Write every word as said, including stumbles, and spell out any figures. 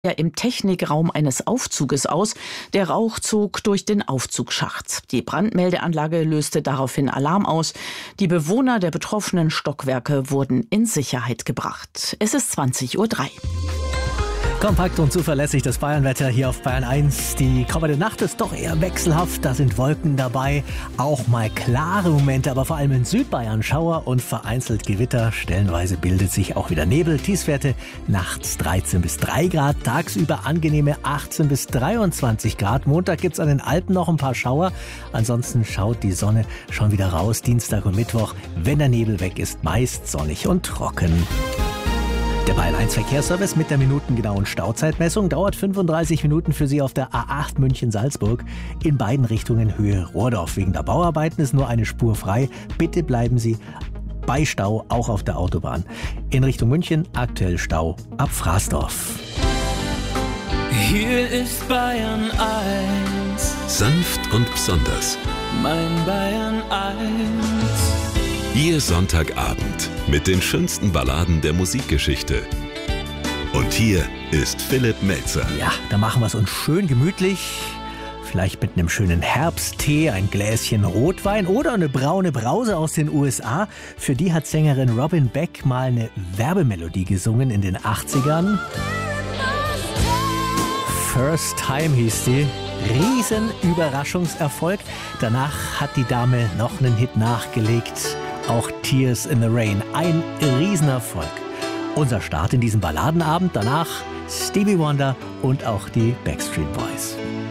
im Technikraum eines Aufzuges aus. Der Rauch zog durch den Aufzugsschacht. Die Brandmeldeanlage löste daraufhin Alarm aus. Die Bewohner der betroffenen Stockwerke wurden in Sicherheit gebracht. Es ist zwanzig Uhr drei. Kompakt und zuverlässig das Bayernwetter hier auf Bayern eins. Die kommende Nacht ist doch eher wechselhaft. Da sind Wolken dabei, auch mal klare Momente, aber vor allem in Südbayern Schauer und vereinzelt Gewitter. Stellenweise bildet sich auch wieder Nebel. Tiefstwerte nachts dreizehn bis drei Grad, tagsüber angenehme achtzehn bis dreiundzwanzig Grad. Montag gibt's an den Alpen noch ein paar Schauer. Ansonsten schaut die Sonne schon wieder raus. Dienstag und Mittwoch, wenn der Nebel weg ist, meist sonnig und trocken. Der Bayern eins Verkehrsservice mit der minutengenauen Stauzeitmessung dauert fünfunddreißig Minuten für Sie auf der A acht München-Salzburg. In beiden Richtungen Höhe Rohrdorf. Wegen der Bauarbeiten ist nur eine Spur frei. Bitte bleiben Sie bei Stau, auch auf der Autobahn. In Richtung München aktuell Stau ab Fraßdorf. Hier ist Bayern eins. Sanft und besonders. Mein Bayern eins. Ihr Sonntagabend mit den schönsten Balladen der Musikgeschichte. Und hier ist Philipp Melzer. Ja, da machen wir es uns schön gemütlich. Vielleicht mit einem schönen Herbsttee, ein Gläschen Rotwein oder eine braune Brause aus den U S A. Für die hat Sängerin Robin Beck mal eine Werbemelodie gesungen in den achtzigern. First Time hieß die. Riesen Überraschungserfolg. Danach hat die Dame noch einen Hit nachgelegt. Auch Tears in the Rain. Ein Riesenerfolg. Unser Start in diesem Balladenabend. Danach Stevie Wonder und auch die Backstreet Boys.